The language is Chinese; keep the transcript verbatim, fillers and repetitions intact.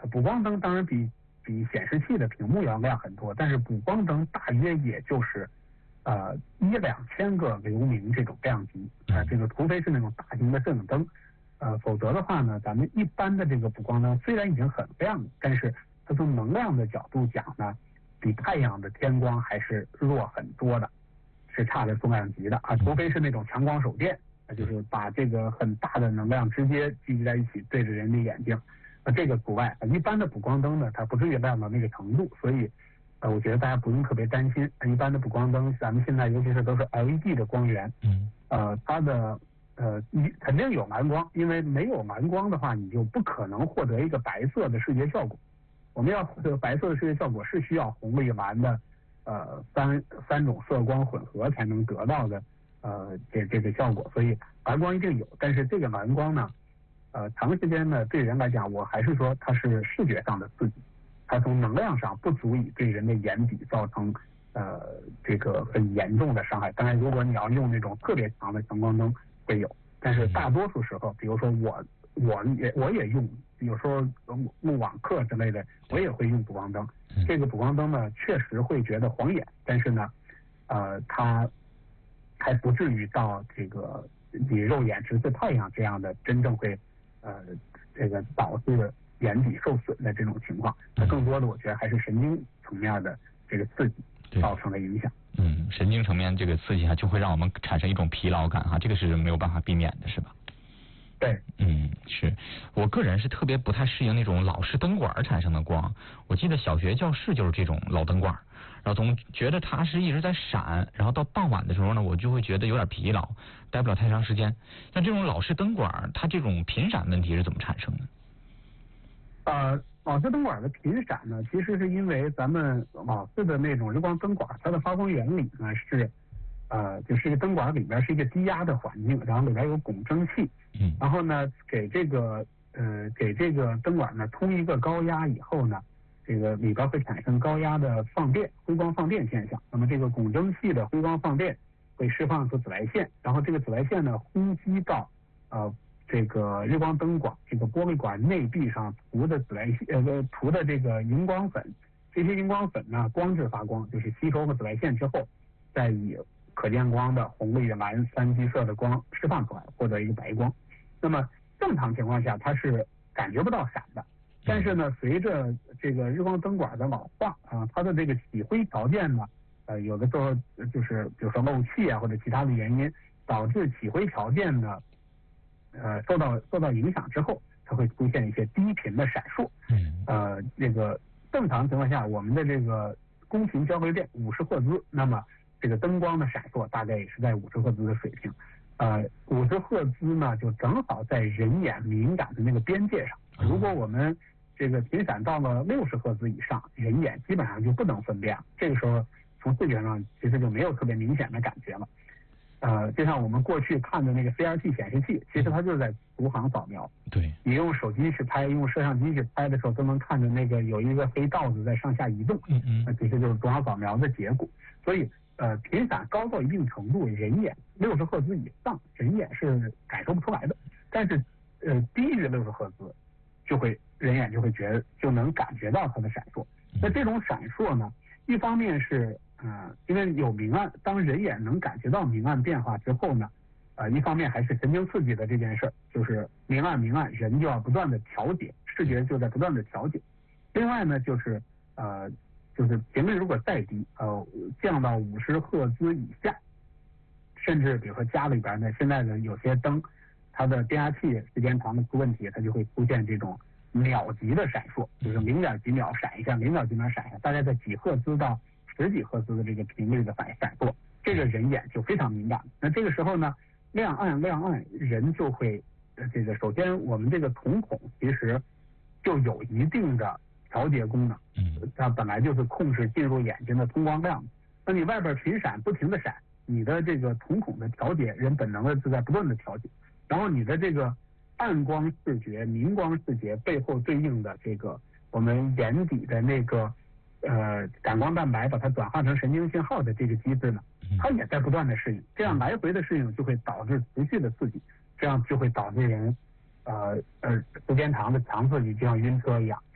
补光灯当然比比显示器的屏幕要亮很多，但是补光灯大约也就是呃一两千个流明这种量级啊、呃，这个除非是那种大型的摄影灯，呃，否则的话呢，咱们一般的这个补光灯虽然已经很亮，但是它从能量的角度讲呢，比太阳的天光还是弱很多的，是差着重量级的啊，除非是那种强光手电，就是把这个很大的能量直接聚集在一起对着人的眼睛，啊，这个除外。一般的补光灯呢，它不至于亮到那个程度，所以呃，我觉得大家不用特别担心。一般的补光灯，咱们现在尤其是都是 L E D 的光源， 嗯， 呃，它的呃，你肯定有蓝光，因为没有蓝光的话，你就不可能获得一个白色的视觉效果。我们要获得白色的视觉效果，是需要红绿蓝的呃三三种色光混合才能得到的呃这这个效果。所以蓝光一定有，但是这个蓝光呢，呃，长时间呢对人来讲，我还是说它是视觉上的刺激，它从能量上不足以对人的眼底造成呃这个很严重的伤害。当然，如果你要用那种特别强的强光灯，会有，但是大多数时候，比如说我我也我也用，有时候录网课之类的，我也会用补光灯。这个补光灯呢，确实会觉得晃眼，但是呢，呃，它还不至于到这个你肉眼直视太阳这样的真正会呃这个导致眼底受损的这种情况。它更多的我觉得还是神经层面的这个刺激造成的影响。 嗯，神经层面这个刺激啊，就会让我们产生一种疲劳感哈，这个是没有办法避免的，是吧？ 对， 嗯，是我个人是特别不太适应那种老式灯管产生的光。我记得小学教室就是这种老灯管，然后总觉得它是一直在闪，然后到傍晚的时候呢，我就会觉得有点疲劳，待不了太长时间。像这种老式灯管，它这种频闪问题是怎么产生的？ 呃，老式灯管的频闪呢，其实是因为咱们老式的那种日光灯管，它的发光原理呢是，呃，就是灯管里边是一个低压的环境，然后里边有汞蒸气， 嗯， 然后呢给这个呃给这个灯管呢通一个高压以后呢，这个里边会产生高压的放电，辉光放电现象。那么这个汞蒸气的辉光放电会释放出紫外线，然后这个紫外线呢轰击到呃。这个日光灯管这个玻璃管内壁上涂的紫外线呃涂的这个荧光粉，这些荧光粉呢光致发光，就是吸收了紫外线之后，再以可见光的红绿蓝三基色的光释放出来，获得一个白光。那么正常情况下它是感觉不到闪的，但是呢随着这个日光灯管的老化啊，它的这个起灰条件呢呃有的时候就是比如说漏气啊或者其他的原因导致起灰条件呢呃，受到受到影响之后，它会出现一些低频的闪烁。 嗯， 呃，这个正常情况下，我们的这个公平交汇电五十赫兹，那么这个灯光的闪烁大概也是在五十赫兹的水平。呃，五十赫兹呢，就正好在人眼敏感的那个边界上。如果我们这个频闪到了六十赫兹以上，人眼基本上就不能分辨了。这个时候，从视觉上其实就没有特别明显的感觉了。呃，就像我们过去看的那个 C R T 显示器，其实它就是在逐行扫描。 对， 你用手机去拍，用摄像机去拍的时候，都能看着那个有一个黑道子在上下移动。 嗯嗯， 那其实就是逐行扫描的结果。所以，呃，频闪高到一定程度，人眼六十赫兹以上，人眼是感受不出来的。但是，呃，低于六十赫兹，就会人眼就会觉得就能感觉到它的闪烁。那这种闪烁呢，一方面是呃，因为有明暗，当人眼能感觉到明暗变化之后呢，呃，一方面还是神经刺激的这件事儿，就是明暗明暗，人就要不断的调节，视觉就在不断的调节。另外呢，就是呃，就是频率如果再低，呃，降到五十赫兹以下，甚至比如说家里边呢，现在的有些灯，它的变压器时间长的出问题，它就会出现这种秒级的闪烁，就是零点几秒闪一下，零点几秒闪一下，大概在几赫兹到十几赫兹的这个频率的反闪烁，这个人眼就非常敏感。那这个时候呢，亮暗亮暗，人就会这个首先我们这个瞳孔其实就有一定的调节功能， 嗯， 它本来就是控制进入眼睛的通光量。那你外边频闪不停的闪，你的这个瞳孔的调节，人本能的是在不断的调节，然后你的这个暗光视觉、明光视觉背后对应的这个我们眼底的那个呃感光蛋白把它转化成神经信号的这个机制呢，它也在不断的适应，这样来回的适应就会导致持续的刺激，这样就会导致人呃呃时间长的强刺激就像晕车一样。